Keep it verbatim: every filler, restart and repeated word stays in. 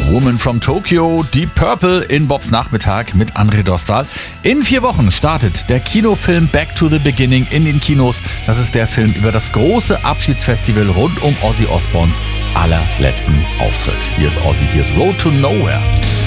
Woman from Tokyo, Deep Purple in Bobs Nachmittag mit André Dostal. In vier Wochen startet der Kinofilm Back to the Beginning in den Kinos. Das ist der Film über das große Abschiedsfestival rund um Ozzy Osbournes allerletzten Auftritt. Hier ist Ozzy, hier ist Road to Nowhere.